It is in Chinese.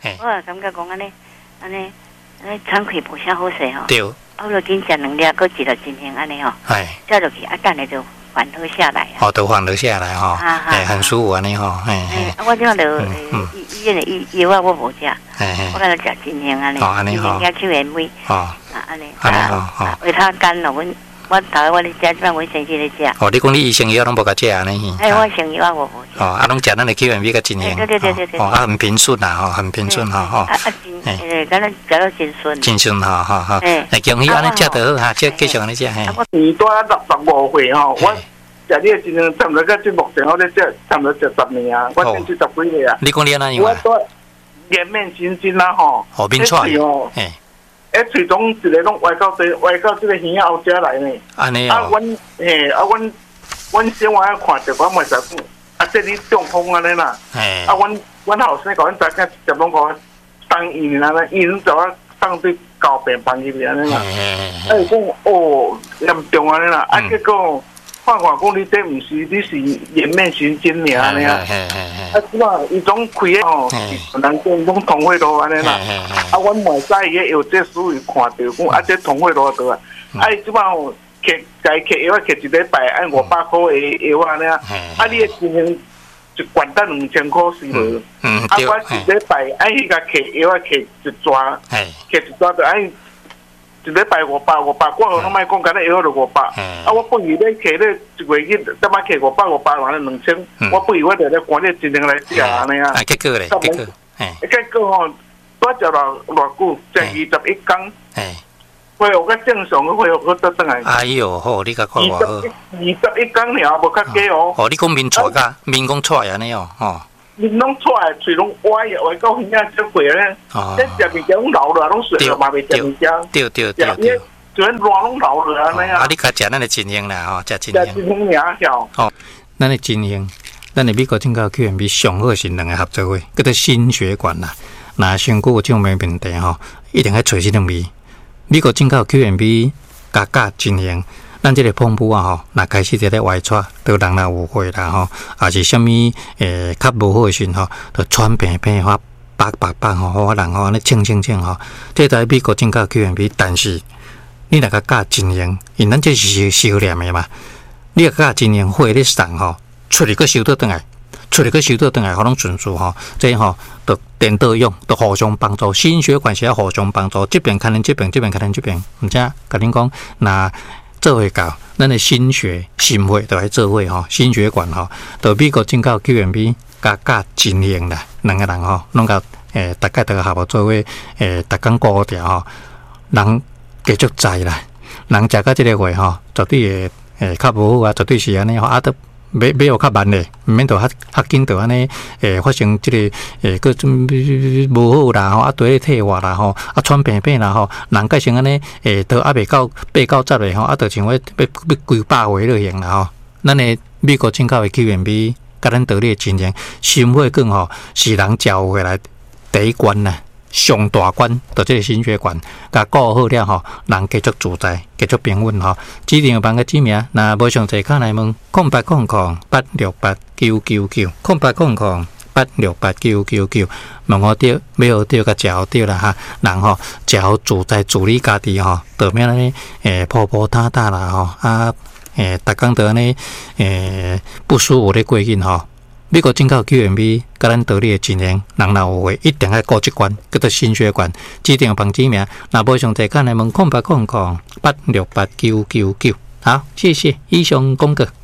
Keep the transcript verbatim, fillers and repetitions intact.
我也感觉讲安尼安尼安尼喘气无啥好势吼。 对。 啊，我紧食两粒，搁一粒真香安尼吼。 哎。 再落去啊，等下就缓和下来啊。 哦，都缓和下来哈，哎，很舒服安尼吼，哎哎。 啊，我即马就医医院的医药啊，我无食，我来食真香安尼。 哦，安尼吼。 真香手原味。 哦。 啊，安尼。 安尼吼，吼。 为他干咯，阮。我头我咧食，即摆我先去咧食。 哦，你讲你医生药拢无甲食安尼？ 哎，我生药我无食。 哦，啊，拢食咱的 Q M B 个真香。 对对对对对。 哦，啊，很平顺啦，吼，很平顺哈，吼。 啊啊真，诶，敢若食到真顺。 真顺哈，哈哈。哎，恭喜安尼食得好哈，继继续安尼食嘿。 我年多六十五岁吼，我食你的真香，差唔多到即目前我咧食，差唔多食十年啊，我先七十几岁啊。 你讲你安怎样啊？ 我颜面神经啦吼。 哦，面出。 哎。诶，喙中一个拢歪到这歪到这个耳仔后遮来呢。 安尼哦。啊，阮嘿，啊，阮阮小娃看着我咪就讲，啊，这你中风安尼啦。嘿。啊，阮阮后生甲阮大家直接拢讲送医院啦，医院就我送去交病房入面安尼啦。哎，讲哦严重安尼啦，啊，结果看看讲你这毋是，你是颜面神经尔安尼啊。啊，即嘛伊总开诶吼，人讲讲通血路安尼啦。啊，阮袂使伊个药剂师看着讲，啊，这通血路倒啊。啊，伊即嘛吼，摕该摕药啊，摕一礼拜按五百块诶药安尼啊。啊，你诶真香一罐得两千块是无？啊，我一礼拜按迄个摕药啊，摕一抓，摕一抓就按。一礼拜五百五百，我拢莫讲，干那药就五百。啊，我不如咧摕咧一个月，再莫摕五百五百，完了两千。我不如我就咧赶咧真正来食安尼啊。 啊，结果咧，结果， 哎，结果吼，多食偌偌久，食二十一天。哎，恢复个正常，恢复个得转来。 哎呦，好，你甲看我好。 二十一天尔，无较加哦。 哦，你讲面出噶，面讲出安尼哦，吼。 面拢出来，嘴拢歪嘅，歪到耳仔少过咧。哦。即食物件拢流落，拢水嘛袂食物件。 对对对对。 就乱拢流落安尼啊。 啊，你较食咱的真香啦，吼，食真香。 食真香尔晓。 哦，咱的真香，咱的美国证交 Q M B 上好是两个合作伙，叫做心血管啦。若身躯有这种问题吼，一定要找这种味。美国证交 Q M B 加加真香。咱这个碰布啊吼，若开始在咧外出，都人若有血啦吼，也是虾米诶较无好诶时吼，就喘病病吼，白白白吼，好人吼安尼清清清吼，这在美国证交 Q M B， 但是你若甲加真香，因咱这是收敛诶嘛，你若加真香，血咧送吼，出去个收倒转来，出去个收倒转来，互拢顺序吼，这吼就颠倒用，就互相帮助，心血管是要互相帮助，这边看恁这边，这边看恁这边，毋知甲恁讲那。做会到，咱的心血、心血都来做伙吼，心血管吼，到美国证交 Q M B 加加真香啦，两个人吼，拢甲诶，大概都合作做伙诶，逐工顾调吼，人继续在啦，人食到即个月吼，绝对会诶较无好啊，绝对是安尼吼，啊都买买有较慢咧，毋免着较较紧着安尼诶发生即、這个诶个种无好啦吼，啊对退化啦吼，啊喘病病啦吼，人改成安尼诶，都还袂到八九十咧吼，啊，就像要要要几百回落型啦吼。咱诶美国证交诶 Q M B， 甲咱道理诶真正心血管吼，是人照回来第一关啦。上大关就这个心血管，甲顾好了吼，人继续自在，继续平稳吼。指定有办个指名，若无详细，卡来问空八空空八六八九九九，空八空空八六八九九九，问我对，买好对，甲食好对啦哈。人吼食好自在，自理家己吼，就免安尼诶泡泡打打啦吼，啊诶，逐工都安尼诶不舒服咧过紧吼。美国证交 Q M B， 甲咱道理的真香，人若有话一定要顾这关，叫做心血管，指定帮指名。若无详细，看来问空八空空八六八九九九。好，谢谢以上公告。